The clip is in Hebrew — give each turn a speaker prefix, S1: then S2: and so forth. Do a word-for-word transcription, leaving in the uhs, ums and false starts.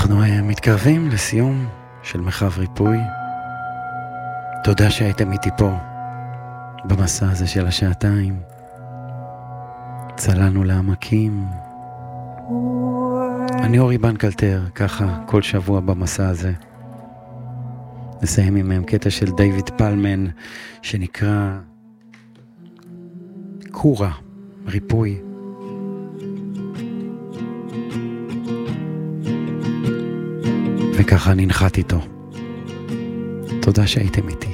S1: אנחנו מתקרבים לסיום של מרחב ריפוי. תודה שהייתם איתי פה במסע הזה של השעתיים. צלנו לעמקים. אני אורי בנקלטר, ככה כל שבוע במסע הזה. נסיים עם קטע של דיוויד פלמן שנקרא קורה, ריפוי. וככה ננחת איתו. תודה שהייתם איתי.